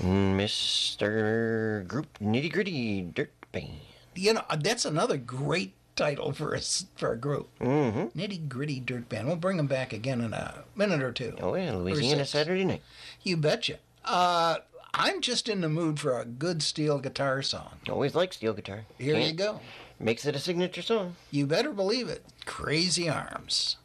Mr. Group Nitty Gritty Dirt Band. You know, that's another great title for a group. Mm-hmm. Nitty Gritty Dirt Band. We'll bring them back again in a minute or two. Oh, yeah, Louisiana Saturday night. You betcha. I'm just in the mood for a good steel guitar song. Always like steel guitar. Here you go. Makes it a signature song. You better believe it. Crazy Arms.